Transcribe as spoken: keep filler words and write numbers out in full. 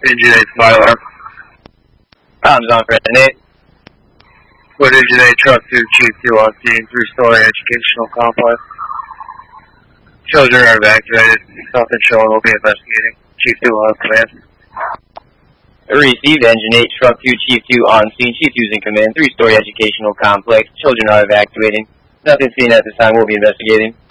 Engine eight fire alarm. Comms on for Engine eight. What Engine eight, truck two, Chief two on scene, three-story educational complex. Children are evacuated. Nothing showing, we'll be investigating. Chief two on command. Received Engine eight, truck two, Chief two on scene, Chief two is in command, three-story educational complex. Children are evacuating. Nothing seen at this time, we'll be investigating.